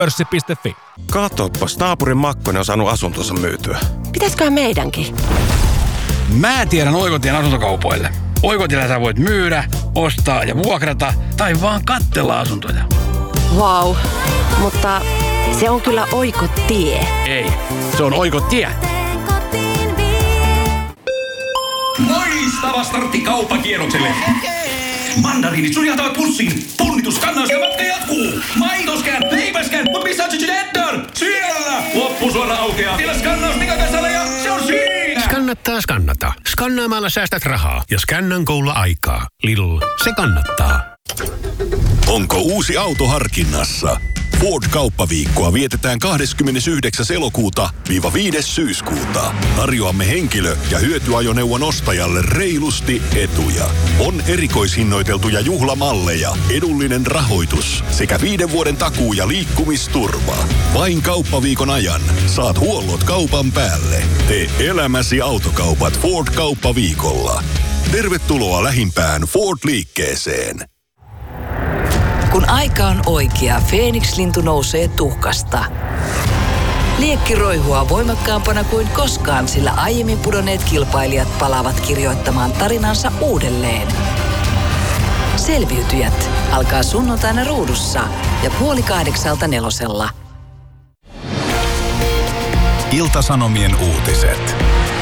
Pörssi.fi. Katoppas, naapurin Makkonen on saanut asuntonsa myytyä. Pitäisköhän meidänkin? Mä tiedän Oikotien asuntokaupoille. Oikotiellä sä voit myydä, ostaa ja vuokrata tai vaan katsella asuntoja. Vau, mutta se on kyllä Oikotie. Ei, se on Oikotie. Loistava startti kauppakierrokselle. Mandariinit suljautavat pussin. Punnitus, kannaus ja matka jatkuu. Maitoskään, leipäskään, mutta missä on Cheddar? Siellä! Loppusuora aukeaa. Vielä skannaus Nikakasalle ja se on siinä! Skannata. Skannaamalla säästät rahaa ja Scannan Golla aikaa. Lidl, se kannattaa. Onko uusi auto harkinnassa? Ford-kauppaviikkoa vietetään 29. elokuuta - 5. syyskuuta. Tarjoamme henkilö- ja hyötyajoneuvon ostajalle reilusti etuja. On erikoishinnoiteltuja juhlamalleja, edullinen rahoitus sekä 5 vuoden takuu- ja liikkumisturva. Vain kauppaviikon ajan saat huollot kaupan päälle. Tee elämäsi autokaupat Ford-kauppaviikolla. Tervetuloa lähimpään Ford-liikkeeseen. Kun aika on oikea, Feeniks-lintu nousee tuhkasta. Liekki roihua voimakkaampana kuin koskaan, sillä aiemmin pudonneet kilpailijat palaavat kirjoittamaan tarinansa uudelleen. Selviytyjät alkaa sunnuntaina Ruudussa ja 7:30 Nelosella. Ilta-Sanomien uutiset.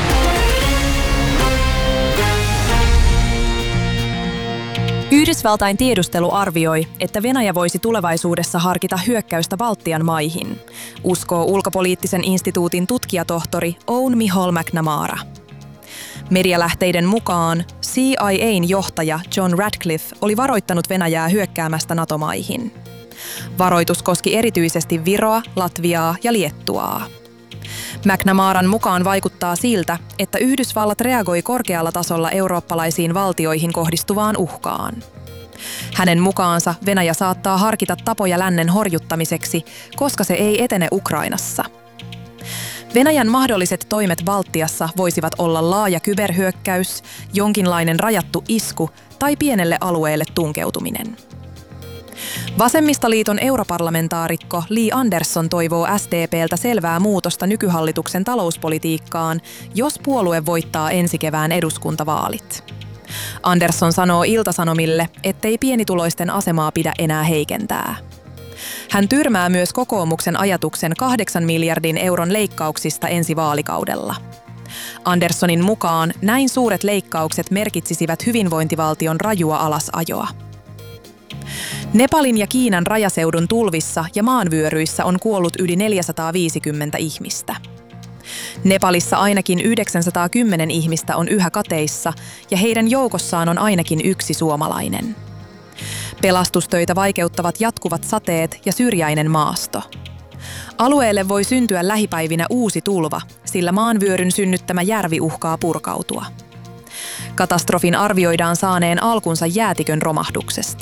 Yhdysvaltain tiedustelu arvioi, että Venäjä voisi tulevaisuudessa harkita hyökkäystä Baltian maihin, uskoo ulkopoliittisen instituutin tutkijatohtori Owen Michael McNamara. Medialähteiden mukaan CIA:n johtaja John Ratcliffe oli varoittanut Venäjää hyökkäämästä NATO-maihin. Varoitus koski erityisesti Viroa, Latviaa ja Liettuaa. McNamaran mukaan vaikuttaa siltä, että Yhdysvallat reagoi korkealla tasolla eurooppalaisiin valtioihin kohdistuvaan uhkaan. Hänen mukaansa Venäjä saattaa harkita tapoja lännen horjuttamiseksi, koska se ei etene Ukrainassa. Venäjän mahdolliset toimet Baltiassa voisivat olla laaja kyberhyökkäys, jonkinlainen rajattu isku tai pienelle alueelle tunkeutuminen. Vasemmistoliiton europarlamentaarikko Li Andersson toivoo SDP:ltä selvää muutosta nykyhallituksen talouspolitiikkaan, jos puolue voittaa ensi kevään eduskuntavaalit. Andersson sanoo Ilta-Sanomille, ettei pienituloisten asemaa pidä enää heikentää. Hän tyrmää myös kokoomuksen ajatuksen 8 miljardin euron leikkauksista ensi vaalikaudella. Anderssonin mukaan näin suuret leikkaukset merkitsisivät hyvinvointivaltion rajua alasajoa. Nepalin ja Kiinan rajaseudun tulvissa ja maanvyöryissä on kuollut yli 450 ihmistä. Nepalissa ainakin 910 ihmistä on yhä kateissa ja heidän joukossaan on ainakin yksi suomalainen. Pelastustöitä vaikeuttavat jatkuvat sateet ja syrjäinen maasto. Alueelle voi syntyä lähipäivinä uusi tulva, sillä maanvyöryn synnyttämä järvi uhkaa purkautua. Katastrofin arvioidaan saaneen alkunsa jäätikön romahduksesta.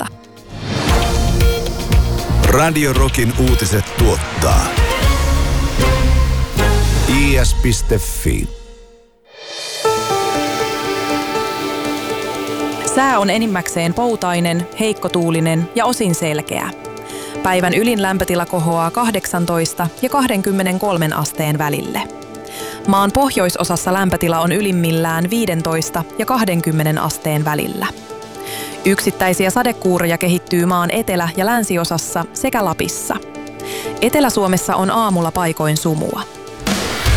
Radio Rockin uutiset tuottaa is.fi. Sää on enimmäkseen poutainen, heikkotuulinen ja osin selkeä. Päivän ylin lämpötila kohoaa 18 ja 23 asteen välille. Maan pohjoisosassa lämpötila on ylimmillään 15 ja 20 asteen välillä. Yksittäisiä sadekuuroja kehittyy maan etelä- ja länsiosassa sekä Lapissa. Etelä-Suomessa on aamulla paikoin sumua.